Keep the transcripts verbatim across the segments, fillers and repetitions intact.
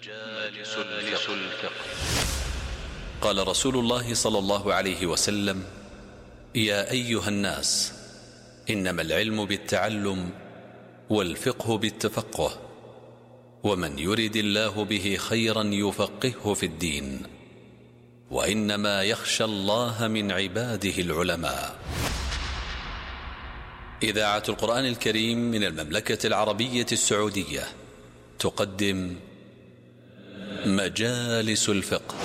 مجالس الفقه. قال رسول الله صلى الله عليه وسلم: يا أيها الناس، إنما العلم بالتعلم والفقه بالتفقه، ومن يرد الله به خيرا يفقهه في الدين، وإنما يخشى الله من عباده العلماء. إذاعة القرآن الكريم من المملكة العربية السعودية تقدم مجالس الفقه.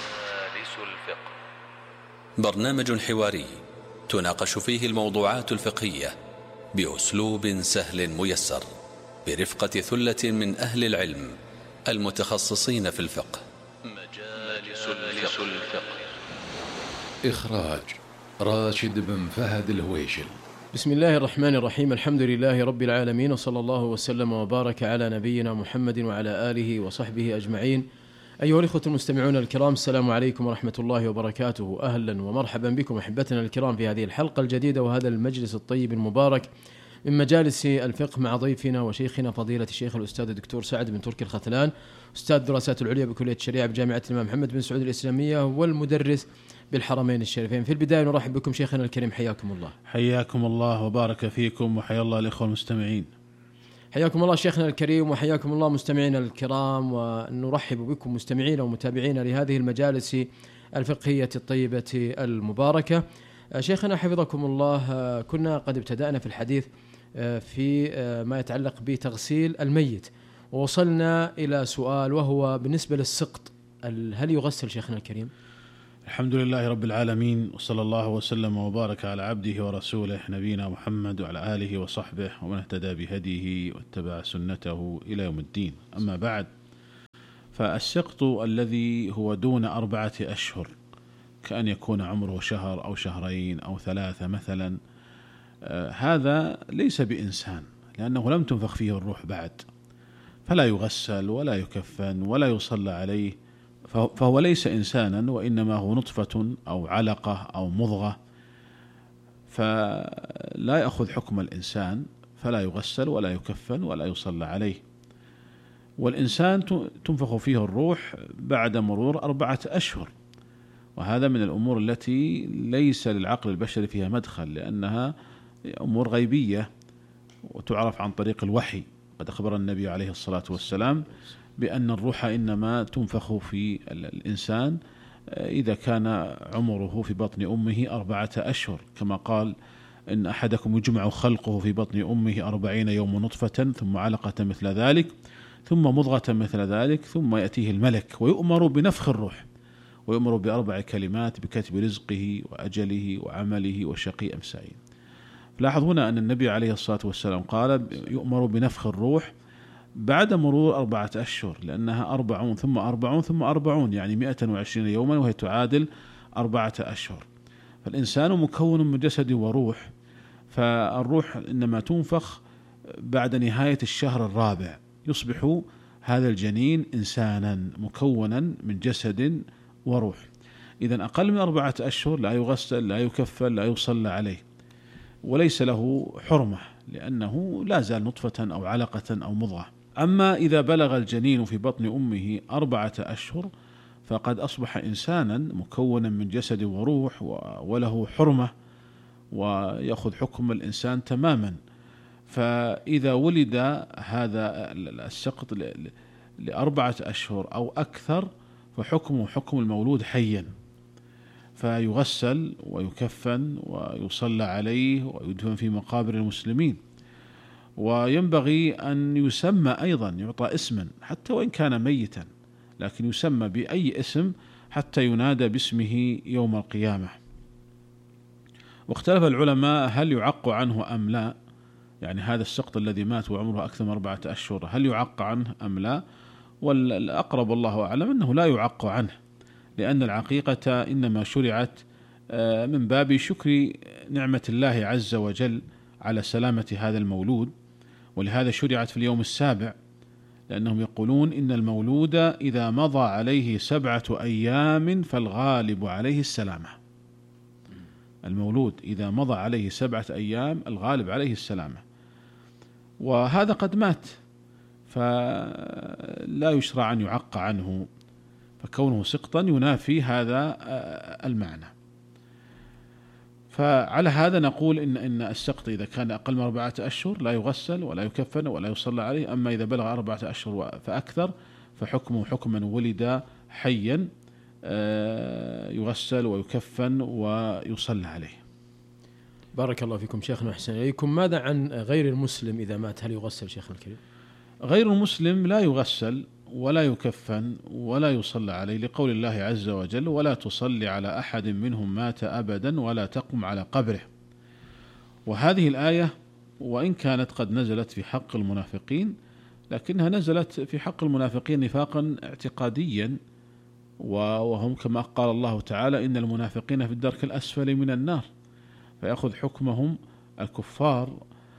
برنامج حواري تناقش فيه الموضوعات الفقهية بأسلوب سهل ميسر، برفقة ثلة من أهل العلم المتخصصين في الفقه. مجالس الفقه. إخراج راشد بن فهد الهويشل. بسم الله الرحمن الرحيم. الحمد لله رب العالمين، وصلى الله وسلم وبارك على نبينا محمد وعلى آله وصحبه أجمعين. أيها الإخوة المستمعون الكرام، السلام عليكم ورحمة الله وبركاته. أهلا ومرحبا بكم أحبتنا الكرام في هذه الحلقة الجديدة وهذا المجلس الطيب المبارك من مجالس الفقه مع ضيفنا وشيخنا فضيلة الشيخ الأستاذ الدكتور سعد بن تركي الختلان، أستاذ الدراسات العليا بكلية الشريعة بجامعة الإمام محمد بن سعود الإسلامية والمدرس بالحرمين الشريفين. في البداية نرحب بكم شيخنا الكريم، حياكم الله. حياكم الله وبارك فيكم، وحيا الله الإخوة المستمعين. حياكم الله شيخنا الكريم، وحياكم الله مستمعينا الكرام، ونرحب بكم مستمعين ومتابعين لهذه المجالس الفقهية الطيبة المباركة. شيخنا حفظكم الله، كنا قد ابتدأنا في الحديث في ما يتعلق بتغسيل الميت، ووصلنا إلى سؤال وهو بالنسبة للسقط، هل يغسل شيخنا الكريم؟ الحمد لله رب العالمين، وصلى الله وسلم وبارك على عبده ورسوله نبينا محمد وعلى آله وصحبه ومن اهتدى بهديه واتبع سنته إلى يوم الدين. أما بعد، فالسقط الذي هو دون أربعة أشهر، كأن يكون عمره شهر أو شهرين أو ثلاثة مثلا، آه هذا ليس بإنسان، لأنه لم تنفخ فيه الروح بعد، فلا يغسل ولا يكفن ولا يصلى عليه، فهو ليس إنسانا، وإنما هو نطفة أو علقة أو مضغة، فلا يأخذ حكم الإنسان، فلا يغسل ولا يكفن ولا يصلى عليه. والإنسان تنفخ فيه الروح بعد مرور أربعة أشهر، وهذا من الأمور التي ليس للعقل البشري فيها مدخل، لأنها أمور غيبية وتعرف عن طريق الوحي. قد أخبر النبي عليه الصلاة والسلام بأن الروح إنما تنفخ في الإنسان إذا كان عمره في بطن أمه أربعة أشهر، كما قال: إن أحدكم يجمع خلقه في بطن أمه أربعين يوم نطفة ثم علقة مثل ذلك ثم مضغة مثل ذلك ثم يأتيه الملك ويؤمر بنفخ الروح، ويؤمر بأربع كلمات: بكتب رزقه وأجله وعمله وشقي أم سعيد. لاحظ هنا أن النبي عليه الصلاة والسلام قال يؤمر بنفخ الروح بعد مرور أربعة أشهر، لأنها أربعون ثم أربعون ثم أربعون، يعني مئة وعشرين يوما، وهي تعادل أربعة أشهر. فالإنسان مكون من جسد وروح، فالروح إنما تنفخ بعد نهاية الشهر الرابع، يصبح هذا الجنين إنسانا مكونا من جسد وروح. إذن أقل من أربعة أشهر لا يغسل لا يكفل لا يصلى عليه، وليس له حرمة، لأنه لا زال نطفة أو علقة أو مضغة. أما إذا بلغ الجنين في بطن أمه أربعة أشهر فقد أصبح إنسانا مكونا من جسد وروح، وله حرمة ويأخذ حكم الإنسان تماما. فإذا ولد هذا السقط لأربعة أشهر أو أكثر فحكمه حكم المولود حيا، فيغسل ويكفن ويصلى عليه ويدفن في مقابر المسلمين. وينبغي أن يسمى أيضا، يعطى اسما حتى وإن كان ميتا، لكن يسمى بأي اسم حتى ينادى باسمه يوم القيامة. واختلف العلماء هل يعق عنه أم لا، يعني هذا السقط الذي مات وعمره أكثر من أربعة أشهر هل يعق عنه أم لا؟ والأقرب والله أعلم أنه لا يعق عنه، لأن العقيقة إنما شرعت من باب شكر نعمة الله عز وجل على سلامة هذا المولود، ولهذا شرعت في اليوم السابع، لأنهم يقولون إن المولود إذا مضى عليه سبعة أيام فالغالب عليه السلامة. المولود إذا مضى عليه سبعة أيام الغالب عليه السلامة، وهذا قد مات، فلا يشرع أن يعق عنه، فكونه سقطا ينافي هذا المعنى. فعلى هذا نقول إن إن السقط إذا كان أقل من أربعة أشهر لا يغسل ولا يكفن ولا يصلى عليه، أما إذا بلغ أربعة أشهر فأكثر فحكمه حكم من ولد حيا، يغسل ويكفن ويصلى عليه. بارك الله فيكم شيخنا وأحسن إليكم. ماذا عن غير المسلم إذا مات، هل يغسل شيخنا الكريم؟ غير المسلم لا يغسل ولا يكفن ولا يصلى عليه، لقول الله عز وجل: ولا تصلي على أحد منهم مات أبدا ولا تقم على قبره. وهذه الآية وإن كانت قد نزلت في حق المنافقين، لكنها نزلت في حق المنافقين نفاقا اعتقاديا، وهم كما قال الله تعالى: إن المنافقين في الدرك الأسفل من النار، فيأخذ حكمهم الكفار.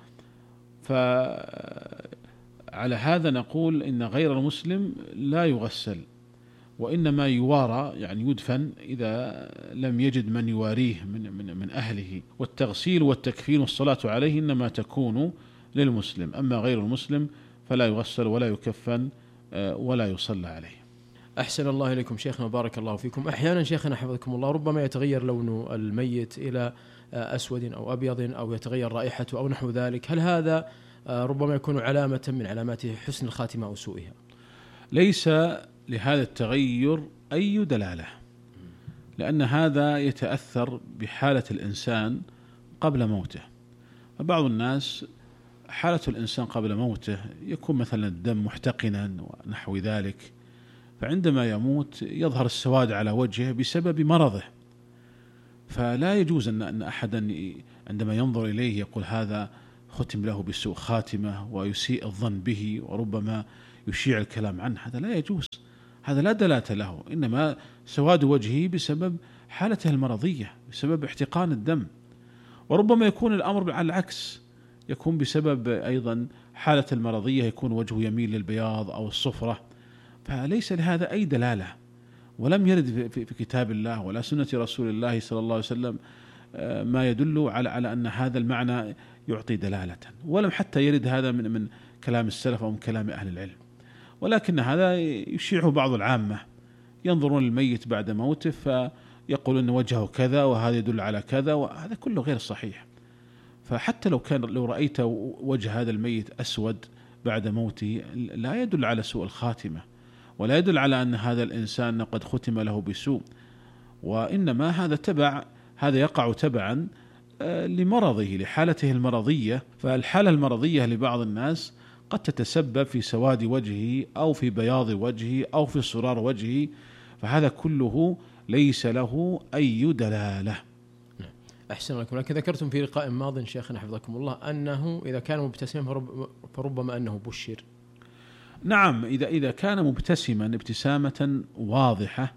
فعلى هذا نقول إن غير المسلم لا يغسل، وإنما يوارى، يعني يدفن إذا لم يجد من يواريه من, من, من أهله، والتغسيل والتكفين والصلاة عليه إنما تكون للمسلم، أما غير المسلم فلا يغسل ولا يكفن ولا يصلى عليه. أحسن الله إليكم شيخنا وبارك الله فيكم. أحيانا شيخنا حفظكم الله ربما يتغير لون الميت إلى أسود أو أبيض، أو يتغير رائحته أو نحو ذلك، هل هذا ربما يكون علامة من علامات حسن الخاتمة أو سوءها؟ ليس لهذا التغير أي دلالة، لأن هذا يتأثر بحالة الإنسان قبل موته. فبعض الناس حالة الإنسان قبل موته يكون مثلا الدم محتقنا ونحو ذلك، فعندما يموت يظهر السواد على وجهه بسبب مرضه، فلا يجوز أن أحدا عندما ينظر إليه يقول هذا ختم له بسوء خاتمة ويسيء الظن به وربما يشيع الكلام عنه، هذا لا يجوز، هذا لا دلالة له، إنما سواد وجهه بسبب حالته المرضية، بسبب احتقان الدم. وربما يكون الأمر على العكس، يكون بسبب أيضا حالة المرضية يكون وجهه يميل للبياض أو الصفرة، فليس لهذا أي دلالة، ولم يرد في كتاب الله ولا سنة رسول الله صلى الله عليه وسلم ما يدل على على أن هذا المعنى يعطي دلالة، ولم حتى يرد هذا من من كلام السلف أو من كلام أهل العلم، ولكن هذا يشيعه بعض العامة، ينظرون للميت بعد موته فيقول أن وجهه كذا وهذا يدل على كذا، وهذا كله غير صحيح. فحتى لو كان لو رأيت وجه هذا الميت أسود بعد موته لا يدل على سوء الخاتمة، ولا يدل على أن هذا الإنسان قد ختم له بسوء، وإنما هذا تبع، هذا يقع تبعا لمرضه، لحالته المرضية. فالحالة المرضية لبعض الناس قد تتسبب في سواد وجهه أو في بياض وجهه أو في صرار وجهه، فهذا كله ليس له أي دلالة. أحسن لكم. لكن ذكرتم في لقاء ماض شيخنا حفظكم الله أنه إذا كان مبتسما فربما أنه بشر. نعم، إذا إذا كان مبتسما ابتسامة واضحة،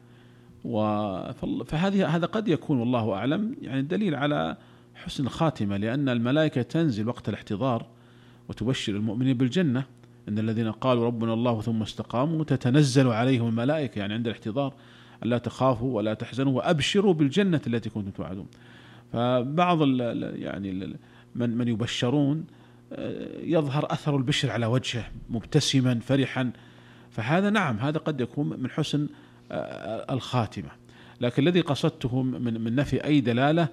فهذه هذا قد يكون والله أعلم يعني دليل على حسن الخاتمة، لأن الملائكة تنزل وقت الاحتضار وتبشر المؤمنين بالجنة، إن الذين قالوا ربنا الله ثم استقاموا تتنزل عليهم الملائكة، يعني عند الاحتضار ألا تخافوا ولا تحزنوا وأبشروا بالجنة التي كنتم توعدون. فبعض يعني من من يبشرون يظهر أثر البشر على وجهه مبتسما فرحا، فهذا نعم هذا قد يكون من حسن الخاتمة. لكن الذي قصدته من من نفي أي دلالة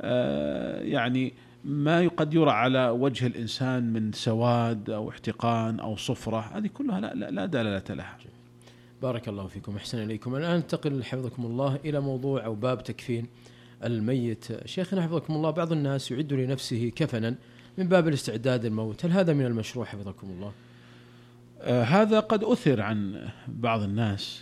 يعني ما قد يرى على وجه الإنسان من سواد أو احتقان أو صفرة، هذه كلها لا, لا, لا دلالة لها. بارك الله فيكم، أحسن إليكم. الآن ننتقل حفظكم الله إلى موضوع أو باب تكفين الميت. شيخنا حفظكم الله بعض الناس يعد لنفسه كفنا من باب الاستعداد للموت، هل هذا من المشروع حفظكم الله؟ آه هذا قد أثر عن بعض الناس،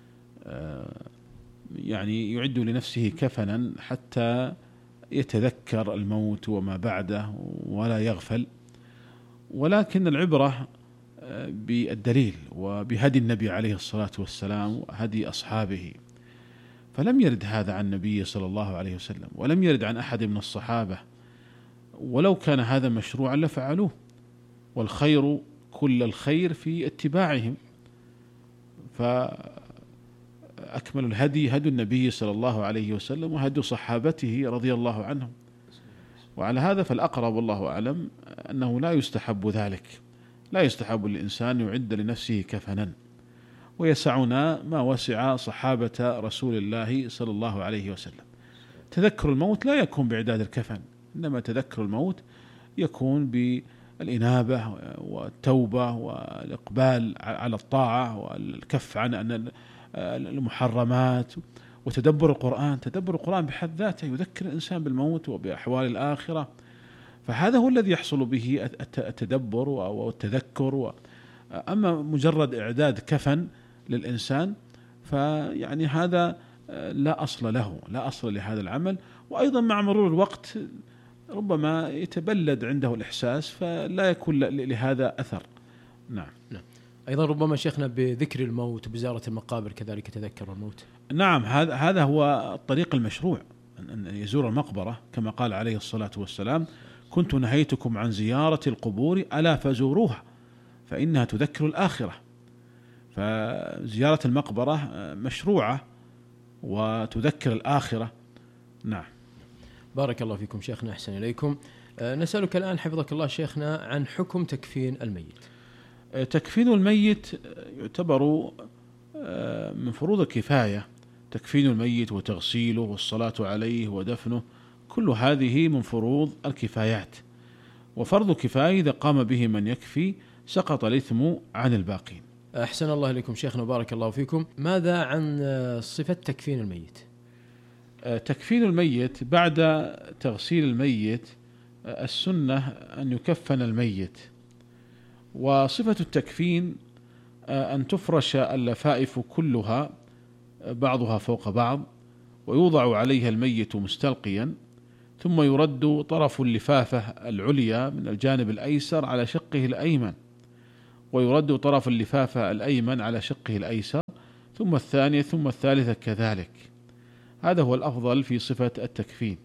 آه يعني يعد لنفسه كفنا حتى يتذكر الموت وما بعده ولا يغفل، ولكن العبرة بالدليل وبهدي النبي عليه الصلاة والسلام وهدي أصحابه، فلم يرد هذا عن النبي صلى الله عليه وسلم ولم يرد عن أحد من الصحابة، ولو كان هذا مشروعا لفعلوه، والخير كل الخير في اتباعهم. فأكمل الهدي هدي النبي صلى الله عليه وسلم وهدي صحابته رضي الله عنهم، وعلى هذا فالأقرب والله أعلم أنه لا يستحب ذلك، لا يستحب للإنسان يعد لنفسه كفنا، ويسعنا ما وسع صحابة رسول الله صلى الله عليه وسلم. تذكر الموت لا يكون بإعداد الكفن، إنما تذكر الموت يكون بالإنابة والتوبة والإقبال على الطاعة والكف عن المحرمات وتدبر القرآن. تدبر القرآن بحد ذاته يذكر الإنسان بالموت وبأحوال الآخرة، فهذا هو الذي يحصل به التدبر والتذكر. أما مجرد إعداد كفن للإنسان فيعني هذا لا أصل له، لا أصل لهذا العمل. وأيضا مع مرور الوقت ربما يتبلد عنده الإحساس فلا يكون لهذا أثر. نعم. نعم. أيضا ربما شيخنا بذكر الموت وبزيارة المقابر كذلك يتذكر الموت. نعم، هذا هذا هو الطريق المشروع، أن يزور المقبرة كما قال عليه الصلاة والسلام: كنت نهيتكم عن زيارة القبور ألا فزوروها فإنها تذكر الآخرة. فزيارة المقبرة مشروعة وتذكر الآخرة. نعم. بارك الله فيكم شيخنا، أحسن إليكم. نسألك الآن حفظك الله شيخنا عن حكم تكفين الميت. تكفين الميت يعتبر من فروض الكفاية، تكفين الميت وتغسيله والصلاة عليه ودفنه، كل هذه من فروض الكفايات. وفرض كفاية إذا قام به من يكفي سقط الإثم عن الباقين. أحسن الله إليكم شيخنا، بارك الله فيكم. ماذا عن صفة تكفين الميت؟ تكفين الميت بعد تغسيل الميت السنة أن يكفن الميت. وصفة التكفين أن تفرش اللفائف كلها بعضها فوق بعض، ويوضع عليها الميت مستلقيا، ثم يرد طرف اللفافة العليا من الجانب الأيسر على شقه الأيمن، ويرد طرف اللفافة الأيمن على شقه الأيسر، ثم الثانية ثم الثالثة كذلك. هذا هو الأفضل في صفة التكفين.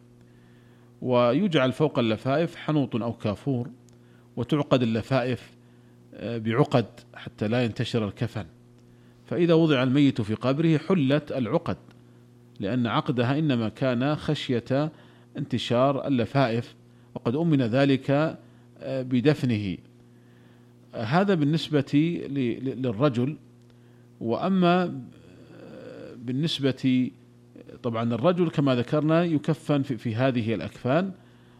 ويجعل فوق اللفائف حنوط أو كافور، وتعقد اللفائف بعقد حتى لا ينتشر الكفن. فإذا وضع الميت في قبره حلت العقد، لأن عقدها إنما كان خشية انتشار اللفائف، وقد أمن ذلك بدفنه. هذا بالنسبة للرجل. وأما بالنسبة طبعا الرجل كما ذكرنا يكفن في, في هذه الأكفان،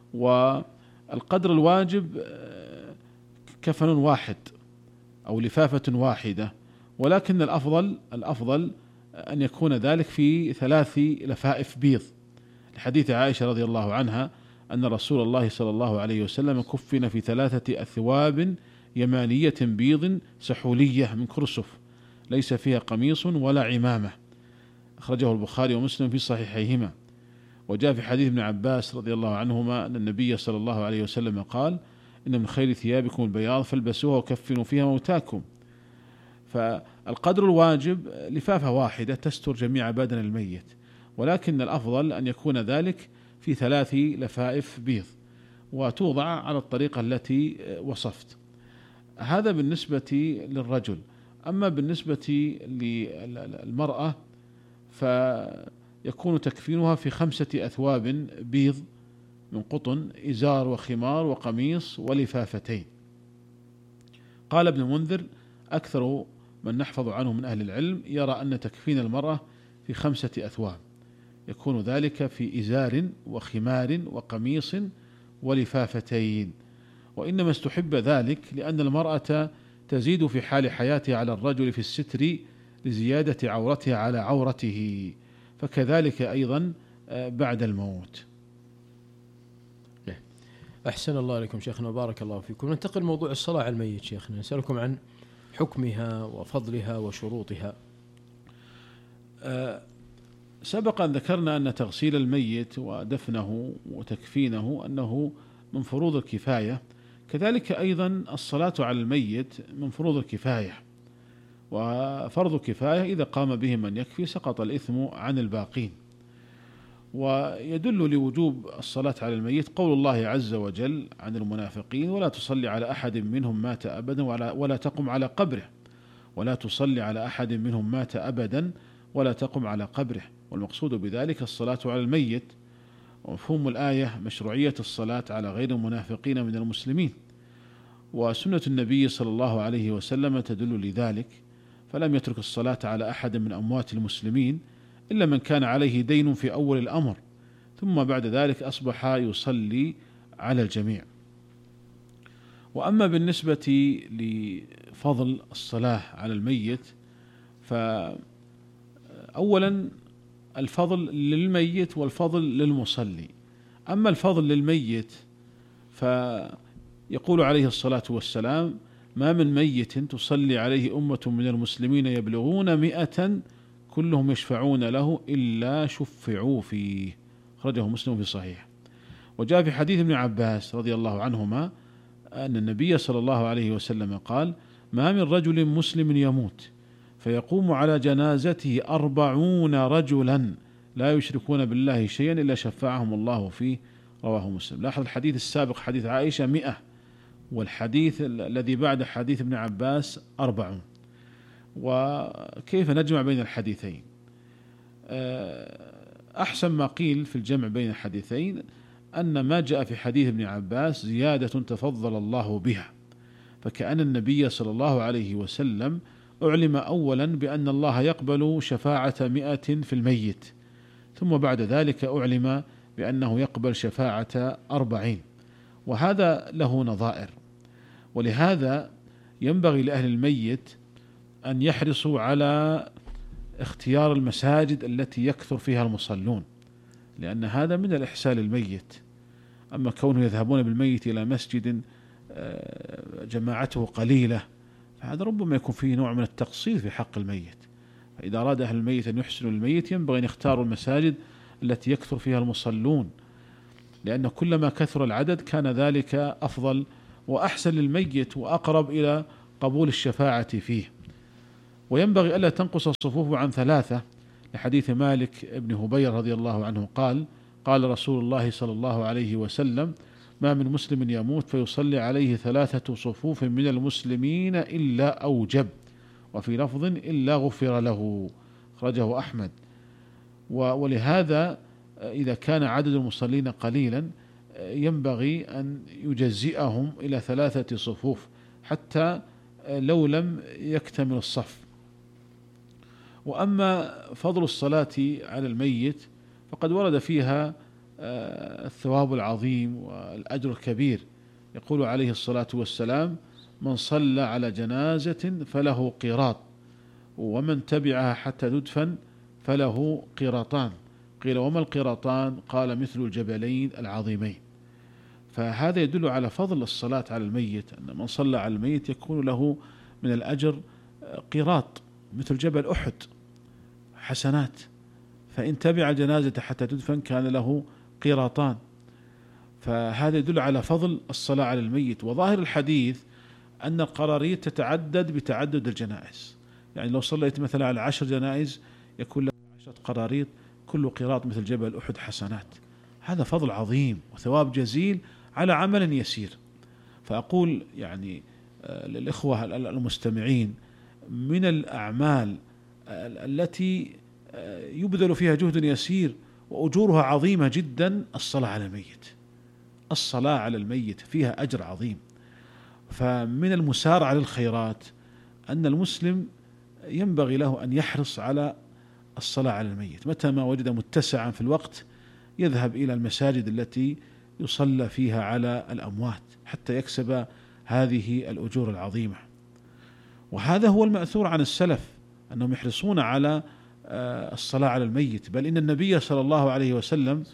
والقدر الواجب كفن واحد أو لفافة واحدة، ولكن الأفضل الأفضل أن يكون ذلك في ثلاث لفائف بيض، لحديث عائشة رضي الله عنها أن رسول الله صلى الله عليه وسلم كفن في ثلاثة أثواب يمانية بيض سحولية من كرسف ليس فيها قميص ولا عمامة، أخرجه البخاري ومسلم في صحيحيهما. وجاء في حديث ابن عباس رضي الله عنهما أن النبي صلى الله عليه وسلم قال: إن من خير ثيابكم البياض فالبسوها وكفنوا فيها موتاكم. فالقدر الواجب لفافة واحدة تستر جميع بدن الميت، ولكن الأفضل أن يكون ذلك في ثلاث لفائف بيض وتوضع على الطريقة التي وصفت. هذا بالنسبة للرجل. أما بالنسبة للمرأة فيكون تكفينها في خمسة أثواب بيض من قطن، إزار وخمار وقميص ولفافتين. قال ابن المنذر: أكثر من نحفظ عنه من أهل العلم يرى أن تكفين المرأة في خمسة أثواب، يكون ذلك في إزار وخمار وقميص ولفافتين. وإنما استحب ذلك لأن المرأة تزيد في حال حياتها على الرجل في الستر لزيادة عورتها على عورته، فكذلك أيضا بعد الموت. أحسن الله عليكم شيخنا، بارك الله فيكم. ننتقل موضوع الصلاة على الميت شيخنا، نسألكم عن حكمها وفضلها وشروطها. أه سبق أن ذكرنا أن تغسيل الميت ودفنه وتكفينه أنه من فروض الكفاية، كذلك أيضا الصلاة على الميت من فروض الكفاية. وفرض كفاية إذا قام به من يكفي سقط الإثم عن الباقين. ويدل لوجوب الصلاة على الميت قول الله عز وجل عن المنافقين: ولا تصلي على أحد منهم مات أبدا ولا تقم على قبره. ولا تصلي على أحد منهم مات أبدا ولا تقم على قبره. والمقصود بذلك الصلاة على الميت. ومفهوم الآية مشروعية الصلاة على غير المنافقين من المسلمين. وسنة النبي صلى الله عليه وسلم تدل لذلك، فلم يترك الصلاة على أحد من أموات المسلمين إلا من كان عليه دين في أول الأمر، ثم بعد ذلك أصبح يصلي على الجميع. وأما بالنسبة لفضل الصلاة على الميت، فأولا الفضل للميت والفضل للمصلي. أما الفضل للميت فيقول عليه الصلاة والسلام: ما من ميت تصلي عليه أمة من المسلمين يبلغون مئة كلهم يشفعون له إلا شفعوا فيه، أخرجه مسلم في صحيح. وجاء في حديث ابن عباس رضي الله عنهما أن النبي صلى الله عليه وسلم قال: ما من رجل مسلم يموت فيقوم على جنازته أربعون رجلا لا يشركون بالله شيئا إلا شفعهم الله فيه، رواه مسلم. لاحظ الحديث السابق حديث عائشة مئة، والحديث الذي بعد حديث ابن عباس أربعون. وكيف نجمع بين الحديثين؟ أحسن ما قيل في الجمع بين الحديثين أن ما جاء في حديث ابن عباس زيادة تفضل الله بها، فكأن النبي صلى الله عليه وسلم أعلم أولا بأن الله يقبل شفاعة مئة في الميت، ثم بعد ذلك أعلم بأنه يقبل شفاعة أربعين، وهذا له نظائر. ولهذا ينبغي لأهل الميت أن يحرصوا على اختيار المساجد التي يكثر فيها المصلون، لأن هذا من الإحسان للميت. أما كونه يذهبون بالميت إلى مسجد جماعته قليلة فهذا ربما يكون فيه نوع من التقصير في حق الميت. فإذا أراد أهل الميت أن يحسنوا الميت ينبغي أن يختاروا المساجد التي يكثر فيها المصلون، لأن كلما كثر العدد كان ذلك أفضل وأحسن للميت وأقرب إلى قبول الشفاعة فيه. وينبغي ألا تنقص الصفوف عن ثلاثة، لحديث مالك بن هبير رضي الله عنه قال: قال رسول الله صلى الله عليه وسلم: ما من مسلم يموت فيصلي عليه ثلاثة صفوف من المسلمين إلا أوجب، وفي لفظ إلا غفر له، أخرجه أحمد. ولهذا إذا كان عدد المصلين قليلا ينبغي أن يجزئهم إلى ثلاثة صفوف حتى لو لم يكتمل الصف. وأما فضل الصلاة على الميت فقد ورد فيها الثواب العظيم والأجر الكبير. يقول عليه الصلاة والسلام: من صلى على جنازة فله قيراط، ومن تبعها حتى تدفن فله قيراطان. قيل: وما القيراطان؟ قال: مثل الجبلين العظيمين. فهذا يدل على فضل الصلاة على الميت، أن من صلى على الميت يكون له من الأجر قيراط مثل جبل أحد حسنات، فإن تبع الجنازة حتى تدفن كان له قيراطان. فهذا يدل على فضل الصلاة على الميت. وظاهر الحديث أن القراريط تتعدد بتعدد الجنائز، يعني لو صليت مثلا على عشر جنائز يكون له عشرة قراريط كل قيراط مثل جبل أحد حسنات. هذا فضل عظيم وثواب جزيل على عمل يسير. فأقول يعني للإخوة المستمعين من الأعمال التي يبذل فيها جهد يسير وأجورها عظيمة جدا الصلاة على الميت. الصلاة على الميت فيها أجر عظيم. فمن المسارعة للخيرات أن المسلم ينبغي له أن يحرص على الصلاة على الميت، متى ما وجد متسعا في الوقت يذهب إلى المساجد التي يصلى فيها على الأموات حتى يكسب هذه الأجور العظيمة. وهذا هو المأثور عن السلف أنهم يحرصون على الصلاة على الميت. بل إن النبي صلى الله عليه وسلم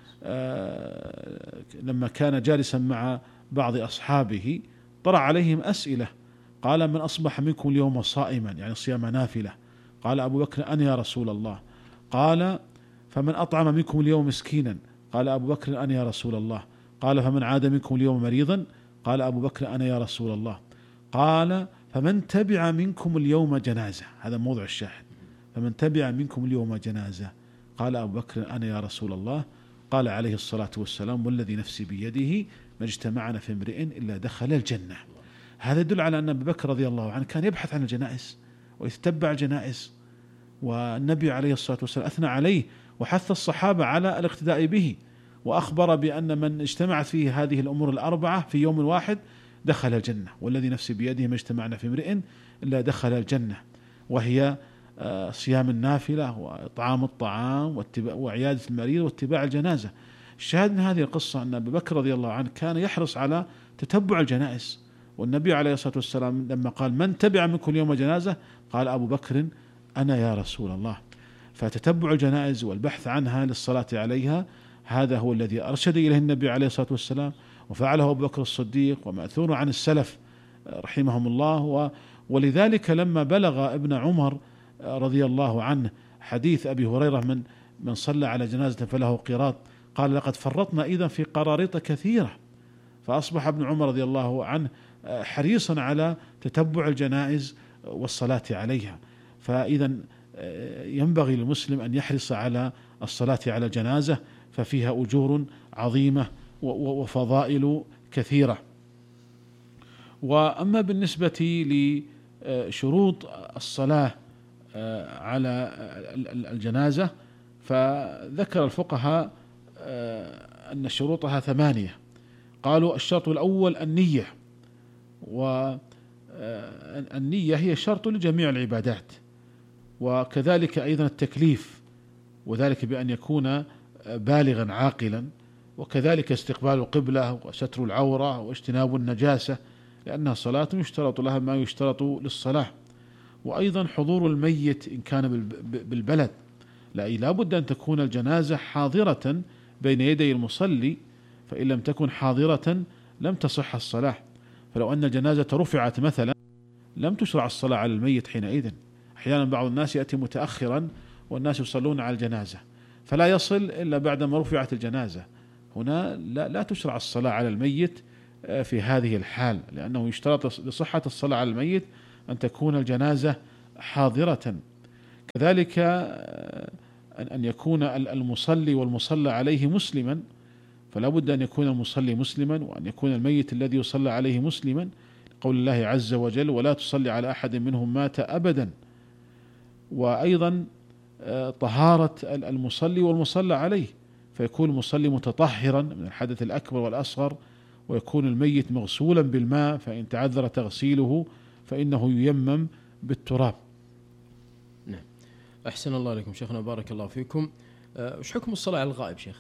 لما كان جالسا مع بعض أصحابه طرح عليهم أسئلة، قال: من أصبح منكم اليوم صائما، يعني صيام نافلة؟ قال أبو بكر: أنا يا رسول الله. قال: فمن أطعم منكم اليوم مسكينا؟ قال أبو بكر: أنا يا رسول الله. قال: فمن عاد منكم اليوم مريضا؟ قال أبو بكر: أنا يا رسول الله. قال: فمن تبع منكم اليوم جنازة؟ هذا موضع الشاهد. فمن تبع منكم اليوم جنازة؟ قال أبو بكر: أنا يا رسول الله. قال عليه الصلاة والسلام: والذي نفسي بيده ما اجتمعنا في امرئ إلا دخل الجنة. هذا يدل على أن أبو بكر رضي الله عنه كان يبحث عن الجنائز ويتبع الجنائز، والنبي عليه الصلاة والسلام أثنى عليه وحث الصحابة على الاقتداء به، وأخبر بأن من اجتمعت فيه هذه الأمور الأربعة في يوم واحد دخل الجنة، والذي نفسي بيده ما اجتمعنا في امرئ إلا دخل الجنة، وهي صيام النافلة وإطعام الطعام وعيادة المريض واتباع الجنازة. الشاهد من هذه القصة أن أبا بكر رضي الله عنه كان يحرص على تتبع الجنائز، والنبي عليه الصلاة والسلام لما قال من تبع منكم اليوم جنازة قال أبو بكر أنا يا رسول الله. فتتبع الجنائز والبحث عنها للصلاة عليها هذا هو الذي أرشد إليه النبي عليه الصلاة والسلام، وفعله أبو بكر الصديق ومأثور عن السلف رحمهم الله. ولذلك لما بلغ ابن عمر رضي الله عنه حديث أبي هريرة من من صلى على جنازة فله قيراط قال لقد فرطنا إذا في قراريط كثيرة، فأصبح ابن عمر رضي الله عنه حريصا على تتبع الجنائز والصلاة عليها. فإذا ينبغي للمسلم أن يحرص على الصلاة على الجنازة، ففيها أجور عظيمة وفضائل كثيرة. وأما بالنسبة لشروط الصلاة على الجنازة فذكر الفقهاء أن شروطها ثمانية. قالوا الشرط الأول النية، والنية هي شرط لجميع العبادات، وكذلك أيضا التكليف، وذلك بأن يكون بالغا عاقلا، وكذلك استقبال القبلة وستر العورة واجتناب النجاسة لأنها صلاة يشترط لها ما يشترط للصلاة، وأيضا حضور الميت إن كان بالبلد، لا بد أن تكون الجنازة حاضرة بين يدي المصلي، فإن لم تكن حاضرة لم تصح الصلاة. فلو أن الجنازة رفعت مثلا لم تشرع الصلاة على الميت حينئذ. أحيانا بعض الناس يأتي متأخرا والناس يصلون على الجنازة فلا يصل إلا بعدما رفعت الجنازة، هنا لا, لا تشرع الصلاة على الميت في هذه الحال، لأنه يشترط لصحة الصلاة على الميت أن تكون الجنازة حاضرة. كذلك أن يكون المصلي والمصلى عليه مسلما، فلا بد أن يكون المصلي مسلما وأن يكون الميت الذي يصلى عليه مسلما، قول الله عز وجل ولا تصلي على أحد منهم مات أبدا. وأيضا طهارة المصلي والمصلى عليه، فيكون المصلي متطهرا من الحدث الأكبر والأصغر، ويكون الميت مغسولا بالماء، فإن تعذر تغسيله فإنه ييمم بالتراب. نعم، أحسن الله عليكم شيخنا، بارك الله فيكم. وش حكم الصلاة على الغائب شيخ؟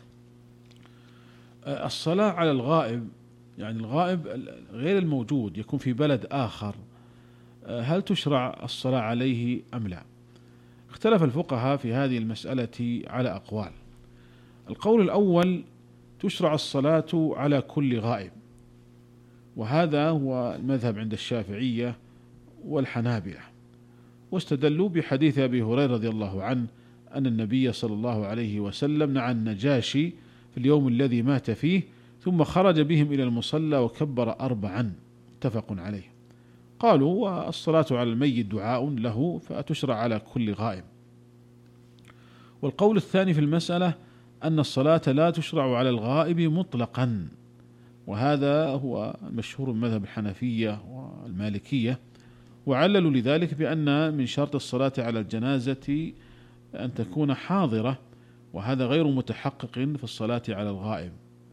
الصلاة على الغائب، يعني الغائب غير الموجود يكون في بلد آخر، هل تشرع الصلاة عليه أم لا؟ اختلف الفقهاء في هذه المسألة على أقوال. القول الأول تشرع الصلاة على كل غائب، وهذا هو المذهب عند الشافعية والحنابلة، واستدلوا بحديث أبي هريرة رضي الله عنه أن النبي صلى الله عليه وسلم نعى النجاشي في اليوم الذي مات فيه ثم خرج بهم إلى المصلى وكبر أربعا، متفق عليه. قالوا والصلاة على الميت دعاء له فتشرع على كل غائب. والقول الثاني في المسألة أن الصلاة لا تشرع على الغائب مطلقا، وهذا هو مشهور مذهب الحنفية والمالكية، وعللوا لذلك بأن من شرط الصلاة على الجنازة أن تكون حاضرة، وهذا غير متحقق في الصلاة على الغائب.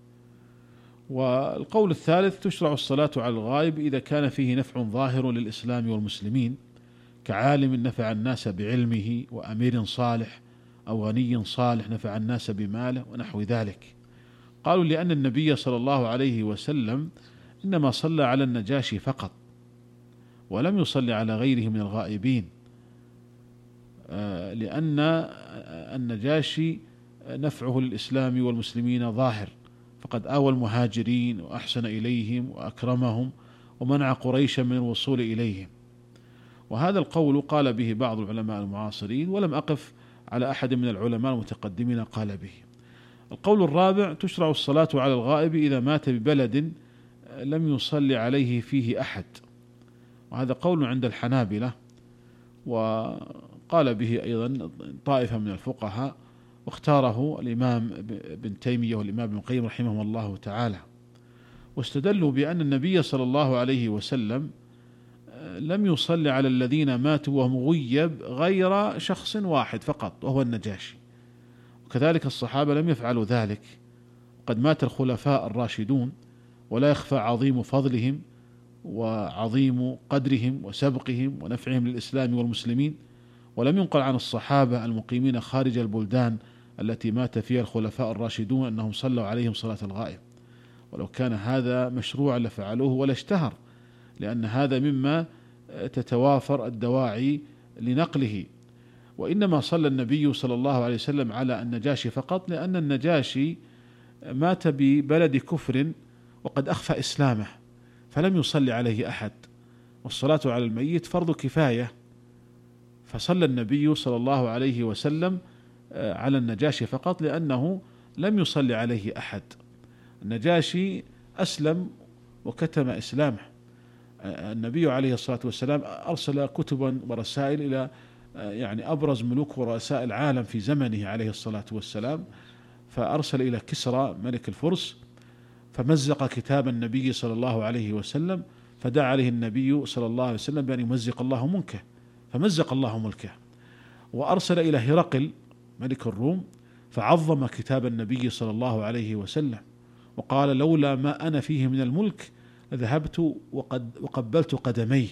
والقول الثالث تشرع الصلاة على الغائب إذا كان فيه نفع ظاهر للإسلام والمسلمين، كعالم نفع الناس بعلمه، وأمير صالح أو غني صالح نفع الناس بماله ونحو ذلك. قالوا لأن النبي صلى الله عليه وسلم إنما صلى على النجاشي فقط، ولم يصلي على غيره من الغائبين، لأن النجاشي نفعه للإسلام والمسلمين ظاهر، فقد آوى المهاجرين وأحسن إليهم وأكرمهم ومنع قريشا من الوصول إليهم. وهذا القول قال به بعض العلماء المعاصرين، ولم أقف على أحد من العلماء المتقدمين قال به. القول الرابع تشرع الصلاة على الغائب إذا مات ببلد لم يصلي عليه فيه أحد، وهذا قول عند الحنابلة، وقال به أيضا طائفة من الفقهاء، واختاره الإمام ابن تيمية والإمام ابن القيم رحمهم الله تعالى، واستدلوا بأن النبي صلى الله عليه وسلم لم يصلي على الذين ماتوا وهم غيب غير شخص واحد فقط وهو النجاشي، وكذلك الصحابة لم يفعلوا ذلك. قد مات الخلفاء الراشدون ولا يخفى عظيم فضلهم، وعظيم قدرهم وسبقهم ونفعهم للإسلام والمسلمين. ولم ينقل عن الصحابة المقيمين خارج البلدان التي مات فيها الخلفاء الراشدون أنهم صلوا عليهم صلاة الغائب، ولو كان هذا مشروعا لفعلوه ولا اشتهر، لأن هذا مما تتوافر الدواعي لنقله. وإنما صلى النبي صلى الله عليه وسلم على النجاشي فقط لأن النجاشي مات ببلد كفر وقد أخفى إسلامه فلم يصلي عليه أحد، والصلاة على الميت فرض كفاية، فصلى النبي صلى الله عليه وسلم على النجاشي فقط لأنه لم يصلي عليه أحد. النجاشي أسلم وكتم إسلامه. النبي عليه الصلاة والسلام أرسل كتبا ورسائل إلى يعني أبرز ملوك ورؤساء العالم في زمنه عليه الصلاة والسلام، فأرسل إلى كسرى ملك الفرس فمزق كتاب النبي صلى الله عليه وسلم، فدعا عليه النبي صلى الله عليه وسلم بأن يمزق الله ملكه، فمزق الله ملكه. وأرسل إلى هرقل ملك الروم فعظم كتاب النبي صلى الله عليه وسلم وقال: لولا ما أنا فيه من الملك لذهبت وقد وقبلت قدميه،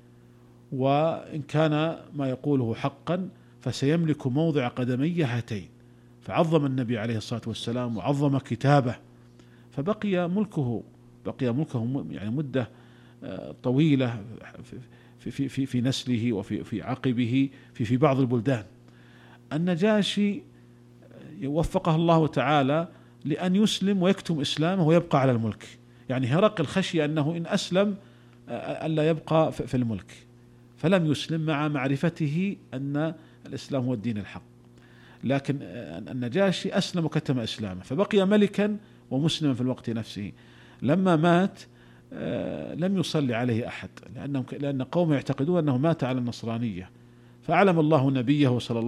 وإن كان ما يقوله حقا فسيملك موضع قدمي هاتين. فعظم النبي عليه الصلاة والسلام وعظم كتابه، فبقي ملكه بقي ملكه يعني مدة طويلة في في في في نسله وفي في عقبه في في بعض البلدان. النجاشي وفقه الله تعالى لأن يسلم ويكتم إسلامه ويبقى على الملك، يعني هرقل خشي أنه إن أسلم ألا يبقى في الملك فلم يسلم مع معرفته أن الإسلام هو الدين الحق، لكن النجاشي أسلم وكتم إسلامه فبقي ملكا ومسلما في الوقت نفسه. لما مات لم يصلي عليه أحد لأنهم لأن قومه يعتقدون أنه مات على النصرانية، فأعلم الله نبيه صلى الله